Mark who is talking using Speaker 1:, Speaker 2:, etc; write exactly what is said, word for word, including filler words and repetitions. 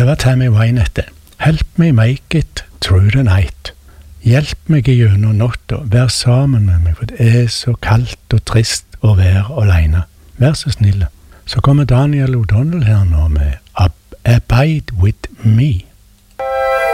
Speaker 1: Det var Tammy Wynette dette. Help me make it through the night. Hjelp meg gjennom natta, vær sammen med meg, for det er så kaldt og trist å være alene. Vær så snille. Så kommer Daniel O'Donnell her nå med Ab- Abide with me.